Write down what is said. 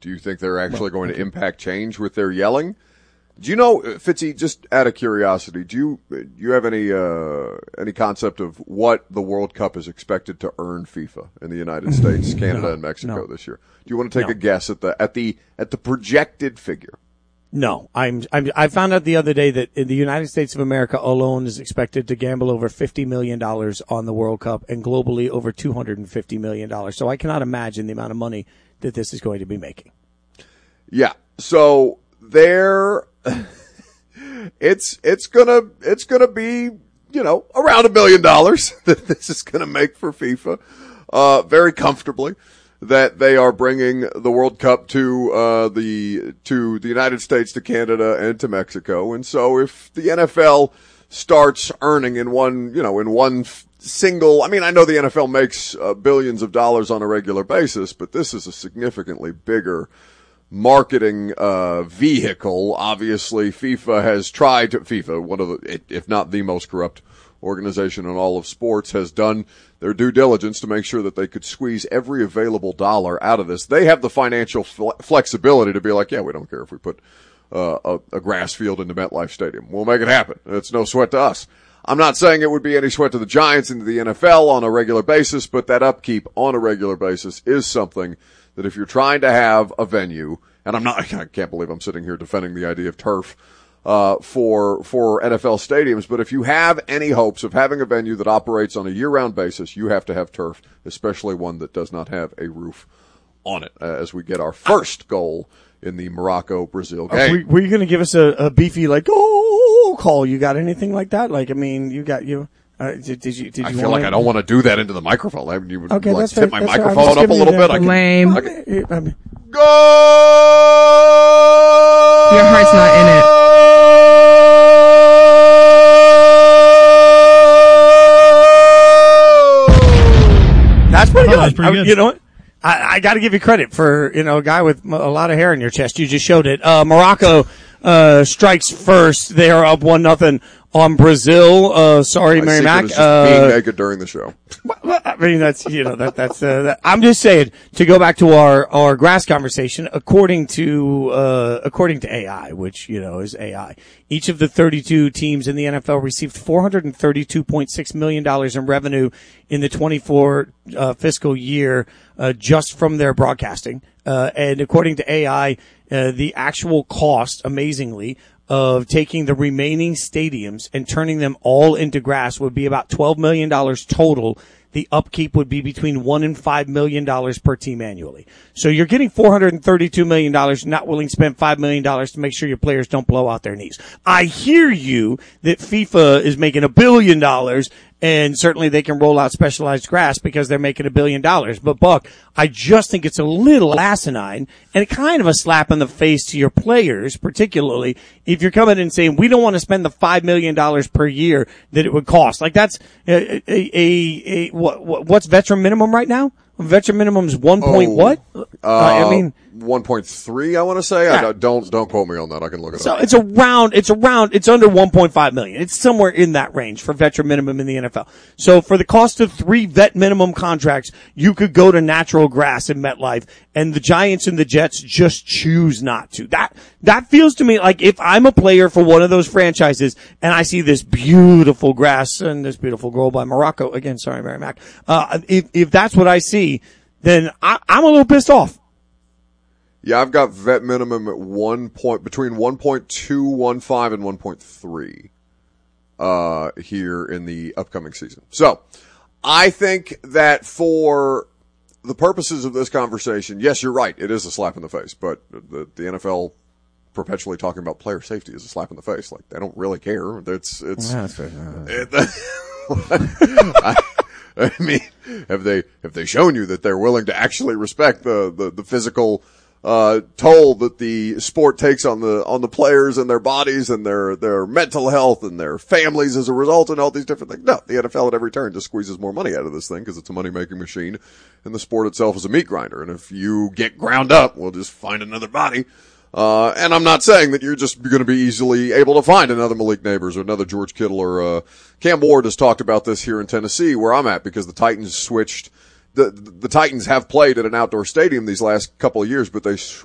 Do you think they're actually going to impact change with their yelling? Do you know, Fitzy, just out of curiosity, do you have any concept of what the World Cup is expected to earn FIFA in the United States, Canada, and Mexico this year? Do you want to take a guess at the projected figure? No, I found out the other day that in the United States of America alone is expected to gamble over $50 million on the World Cup, and globally over $250 million. So I cannot imagine the amount of money that this is going to be making. Yeah. So it's gonna be, around $1 billion that this is gonna make for FIFA, very comfortably, that they are bringing the World Cup to the United States, to Canada, and to Mexico. And so if the NFL starts earning in one single, I know the NFL makes billions of dollars on a regular basis, but this is a significantly bigger marketing vehicle. Obviously, FIFA, one of the, if not the most corrupt organization in all of sports, has done their due diligence to make sure that they could squeeze every available dollar out of this. They have the financial flexibility to be like, yeah, we don't care if we put a grass field into MetLife Stadium. We'll make it happen. It's no sweat to us. I'm not saying it would be any sweat to the Giants and to the NFL on a regular basis, but that upkeep on a regular basis is something that if you're trying to have a venue, and I can't believe I'm sitting here defending the idea of turf for NFL stadiums, but if you have any hopes of having a venue that operates on a year-round basis, you have to have turf, especially one that does not have a roof on it, as we get our first goal in the Morocco-Brazil game. Were you going to give us a beefy, call? You got anything like that? Did you I feel like I don't want to do that into the microphone. You would that's tip my that's microphone up a little bit. Lame. Go! Your heart's not in it. That's pretty good. That's pretty good. You know what? I got to give you credit for, a guy with a lot of hair in your chest. You just showed it. Morocco strikes first. They are up 1-0 on Brazil. Sorry, Mary Mac. Just being naked during the show. That's I'm just saying, to go back to our grass conversation, according to AI, which, is AI, each of the 32 teams in the NFL received $432.6 million in revenue in the 24 fiscal year, just from their broadcasting. And according to AI, the actual cost, amazingly, of taking the remaining stadiums and turning them all into grass would be about $12 million total. The upkeep would be between $1 and $5 million per team annually. So you're getting $432 million, not willing to spend $5 million to make sure your players don't blow out their knees. I hear you that FIFA is making $1 billion, and certainly they can roll out specialized grass because they're making $1 billion. But Buck, I just think it's a little asinine and kind of a slap in the face to your players, particularly if you're coming in and saying, we don't want to spend the $5 million per year that it would cost. Like that's what's veteran minimum right now? Veteran minimum is 1 point what? 1.3, I want to say. Yeah. Don't quote me on that. I can look it up. So it's under 1.5 million. It's somewhere in that range for veteran minimum in the NFL. So for the cost of 3 vet minimum contracts, you could go to natural grass in MetLife, and the Giants and the Jets just choose not to. That feels to me like if I'm a player for one of those franchises and I see this beautiful grass and this beautiful goal by Morocco, again, sorry, Mary Mac, if that's what I see, then I'm a little pissed off. Yeah, I've got vet minimum at between 1.215 and 1.3 here in the upcoming season. So I think that for the purposes of this conversation, yes, you're right. It is a slap in the face, but the NFL perpetually talking about player safety is a slap in the face. Like, they don't really care. It's That's fair. I mean, have they shown you that they're willing to actually respect the physical toll that the sport takes on the players and their bodies and their mental health and their families as a result, and all these different things? No, the NFL at every turn just squeezes more money out of this thing because it's a money-making machine, and the sport itself is a meat grinder. And if you get ground up, we'll just find another body. And I'm not saying that you're just going to be easily able to find another Malik Neighbors or another George Kittle or Cam Ward has talked about this here in Tennessee, where I'm at, because the Titans switched. The Titans have played at an outdoor stadium these last couple of years, but they